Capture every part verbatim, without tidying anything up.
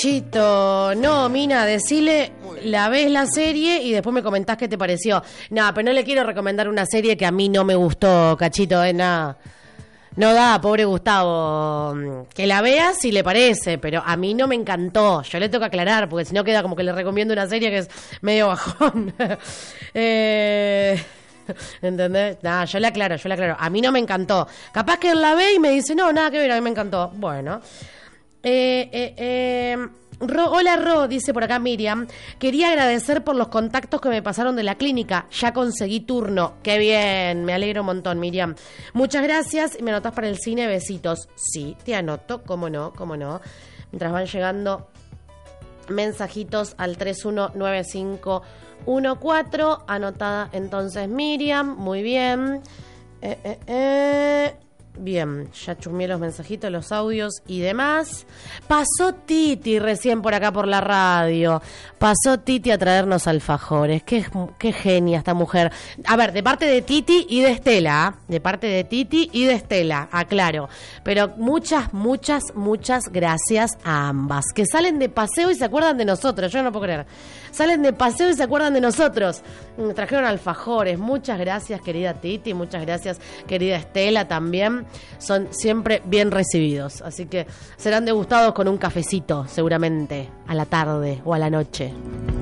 Chito, no, Mina, decile, la ves la serie y después me comentás qué te pareció. No, pero no le quiero recomendar una serie que a mí no me gustó, Cachito, eh, nada. No da, pobre Gustavo. Que la veas si le parece, pero a mí no me encantó. Yo le tengo que aclarar, porque si no queda como que le recomiendo una serie que es medio bajón. eh... ¿Entendés? Nada, yo le aclaro, yo le aclaro. A mí no me encantó. Capaz que él la ve y me dice, no, nada que ver, a mí me encantó. Bueno. Eh, eh, eh, Ro, hola Ro, dice por acá Miriam. Quería agradecer por los contactos que me pasaron de la clínica. Ya conseguí turno. Qué bien, me alegro un montón, Miriam. Muchas gracias. Y me anotás para el cine, besitos. Sí, te anoto, cómo no, cómo no. Mientras van llegando mensajitos al tres uno nueve cinco uno cuatro. Anotada entonces Miriam. Muy bien. Eh, eh, eh. Bien, ya chumé los mensajitos, los audios y demás. Pasó Titi recién por acá por la radio. Pasó Titi a traernos alfajores. Qué, qué genia esta mujer. A ver, de parte de Titi y de Estela. ¿eh? De parte de Titi y de Estela, aclaro. Pero muchas, muchas, muchas gracias a ambas. Que salen de paseo y se acuerdan de nosotros. Yo no puedo creer. Salen de paseo y se acuerdan de nosotros. Me trajeron alfajores. Muchas gracias, querida Titi. Muchas gracias, querida Estela, también. Son siempre bien recibidos. Así que serán degustados con un cafecito, seguramente, a la tarde o a la noche.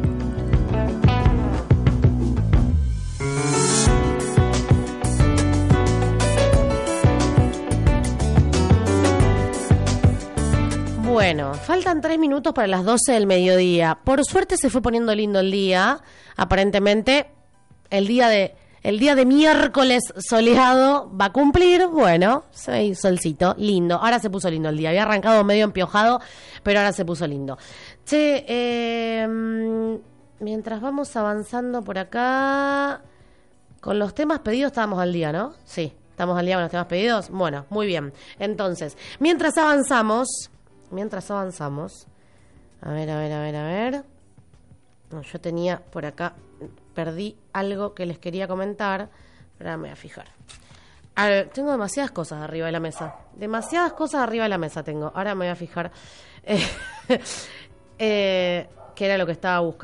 Bueno, faltan tres minutos para las doce del mediodía. Por suerte se fue poniendo lindo el día. Aparentemente, el día de el día de miércoles soleado va a cumplir. Bueno, se hizo solcito, lindo. Ahora se puso lindo el día. Había arrancado medio empiojado, pero ahora se puso lindo. Che, eh, mientras vamos avanzando por acá, con los temas pedidos estábamos al día, ¿no? Sí, estamos al día con los temas pedidos. Bueno, muy bien. Entonces, mientras avanzamos... Mientras avanzamos, a ver, a ver, a ver, a ver. No, yo tenía por acá, perdí algo que les quería comentar, pero ahora me voy a fijar. A ver, tengo demasiadas cosas arriba de la mesa. Demasiadas cosas arriba de la mesa tengo. Ahora me voy a fijar eh, eh, qué era lo que estaba buscando.